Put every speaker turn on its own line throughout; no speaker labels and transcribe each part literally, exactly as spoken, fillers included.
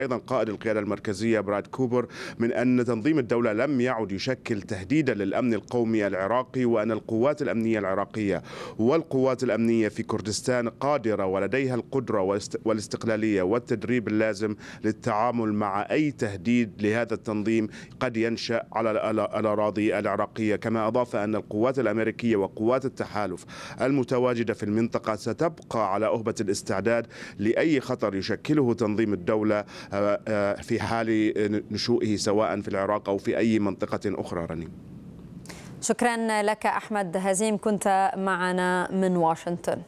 أيضا قائد القيادة المركزية براد كوبر من أن تنظيم الدولة لم يعد يشكل تهديدا للأمن القومي العراقي، وأن القوات الأمنية العراقية والقوات الأمنية في كردستان قادرة ولديها القدرة والاستقلالية والتدريب اللازم للتعامل مع أي تهديد لهذا التنظيم قد ينشأ على الأراضي العراقية. كما أضاف أن القوات الأمريكية وقوات التحالف المتواجدة في المنطقة ستبقى على أهبة الاستعداد لأي خطر يشكله تنظيم الدولة في حال نشوئه سواء في العراق أو في أي منطقة أخرى. رنيم،
شكرا لك أحمد هزيم، كنت معنا من واشنطن.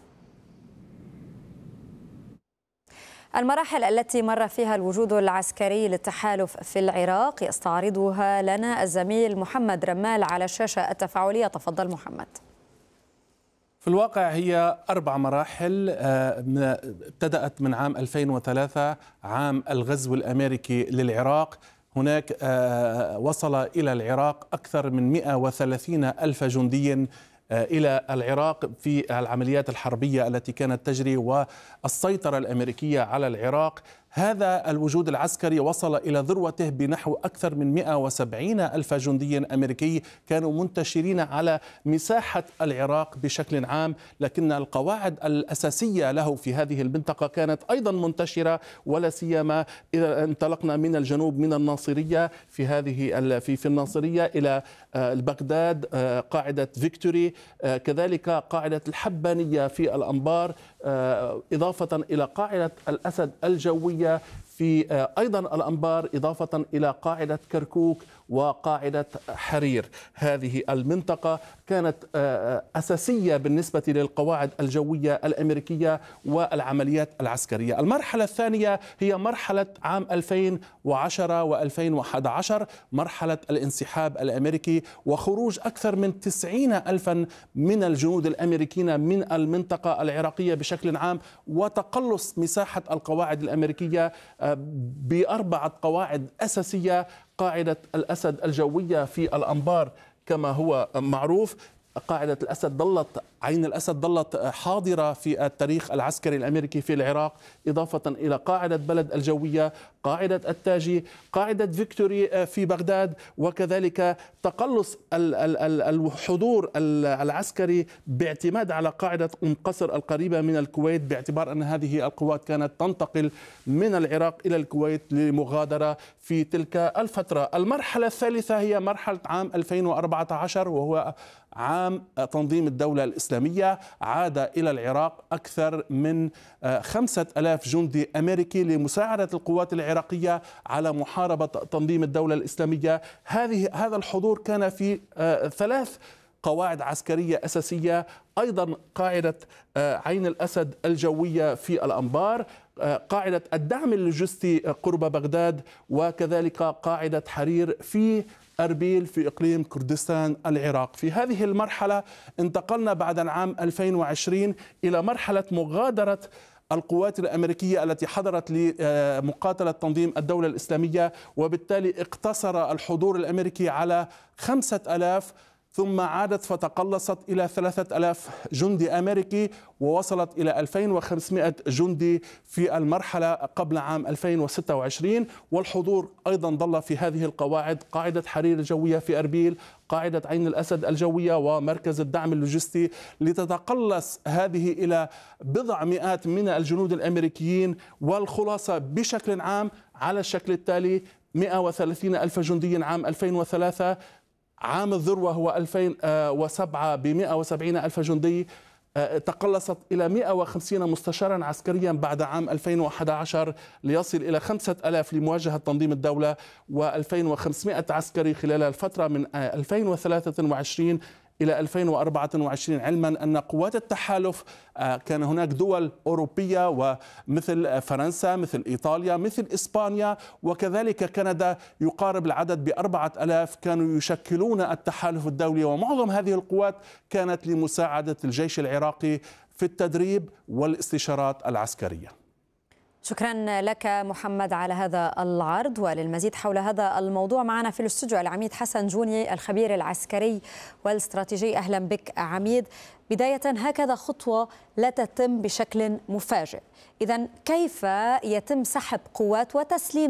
المراحل التي مر فيها الوجود العسكري للتحالف في العراق يستعرضها لنا الزميل محمد رمال على الشاشة التفاعلية. تفضل محمد.
في الواقع هي أربع مراحل ابتدأت من عام ألفين وثلاثة، عام الغزو الأمريكي للعراق. هناك وصل إلى العراق أكثر من مئة وثلاثين ألف جندي إلى العراق في العمليات الحربية التي كانت تجري والسيطرة الأمريكية على العراق. هذا الوجود العسكري وصل إلى ذروته بنحو أكثر من مئة وسبعين ألف جندي أمريكي كانوا منتشرين على مساحة العراق بشكل عام، لكن القواعد الأساسية له في هذه المنطقة كانت أيضا منتشرة، ولا سيما إذا انطلقنا من الجنوب من الناصرية في هذه في في الناصرية إلى بغداد، قاعدة فيكتوري، كذلك قاعدة الحبانية في الأنبار، إضافة إلى قاعدة الأسد الجوية في أيضا الأنبار، إضافة إلى قاعدة كركوك وقاعدة حرير. هذه المنطقة كانت أساسية بالنسبة للقواعد الجوية الأمريكية والعمليات العسكرية. المرحلة الثانية هي مرحلة عام ألفين وعشرة وألفين وأحد عشر، مرحلة الانسحاب الأمريكي وخروج أكثر من تسعين ألفا من الجنود الأمريكيين من المنطقة العراقية بشكل عام، وتقلص مساحة القواعد الأمريكية بأربعة قواعد أساسية: قاعدة الأسد الجوية في الأنبار كما هو معروف. قاعدة الأسد ظلت عين الأسد ظلت حاضرة في التاريخ العسكري الأمريكي في العراق، إضافة إلى قاعدة بلد الجوية، قاعدة التاجي، قاعدة فيكتوري في بغداد، وكذلك تقلص الحضور العسكري باعتماد على قاعدة أم قصر القريبة من الكويت، باعتبار أن هذه القوات كانت تنتقل من العراق إلى الكويت لمغادرة في تلك الفترة. المرحلة الثالثة هي مرحلة عام ألفين وأربعة عشر، وهو عام تنظيم الدولة الإسلامية. عاد إلى العراق أكثر من خمسة ألاف جندي أمريكي لمساعدة القوات العراقية على محاربة تنظيم الدولة الإسلامية. هذه هذا الحضور كان في ثلاث قواعد عسكرية أساسية، أيضا قاعدة عين الأسد الجوية في الأنبار، قاعدة الدعم اللوجستي قرب بغداد، وكذلك قاعدة حرير في أربيل في إقليم كردستان العراق. في هذه المرحلة انتقلنا بعد العام ألفين وعشرين إلى مرحلة مغادرة القوات الأمريكية التي حضرت لمقاتلة تنظيم الدولة الإسلامية، وبالتالي اقتصر الحضور الأمريكي على خمسة ألاف، ثم عادت فتقلصت إلى ثلاثة ألاف جندي أمريكي، ووصلت إلى ألفين وخمسمئة جندي في المرحلة قبل عام ألفين وستة وعشرين. والحضور أيضا ظل في هذه القواعد: قاعدة حرير الجوية في أربيل، قاعدة عين الأسد الجوية، ومركز الدعم اللوجستي، لتتقلص هذه إلى بضع مئات من الجنود الأمريكيين. والخلاصة بشكل عام على الشكل التالي: مئة وثلاثين ألف جندي عام ألفين وثلاثة، عام الذروة هو ألفين وسبعة ب مئة وسبعين ألف جندي، تقلصت إلى مئة وخمسين مستشارا عسكريا بعد عام ألفين وأحد عشر ليصل إلى خمسة ألاف لمواجهة تنظيم الدولة، وألفين وخمسمئة عسكري خلال الفترة من ألفين وثلاثة وعشرين إلى ألفين وأربعة وعشرين، علما أن قوات التحالف كان هناك دول أوروبية ومثل فرنسا، مثل إيطاليا، مثل إسبانيا، وكذلك كندا يقارب العدد بأربعة ألاف كانوا يشكلون التحالف الدولي، ومعظم هذه القوات كانت لمساعدة الجيش العراقي في التدريب والاستشارات العسكرية.
شكرا لك محمد على هذا العرض. وللمزيد حول هذا الموضوع معنا في الاستوديو العميد حسن جوني الخبير العسكري والاستراتيجي. أهلا بك عميد. بداية، هكذا خطوة لا تتم بشكل مفاجئ، إذن كيف يتم سحب قوات وتسليم